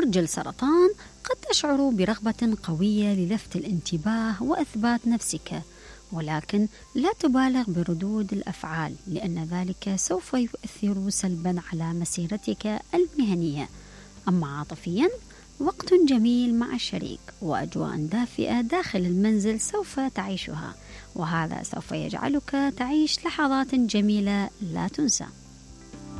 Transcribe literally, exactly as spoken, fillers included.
برج السرطان، قد تشعر برغبة قوية للفت الانتباه وإثبات نفسك، ولكن لا تبالغ بردود الأفعال لأن ذلك سوف يؤثر سلبا على مسيرتك المهنية. أما عاطفيا، وقت جميل مع الشريك وأجواء دافئة داخل المنزل سوف تعيشها، وهذا سوف يجعلك تعيش لحظات جميلة لا تنسى.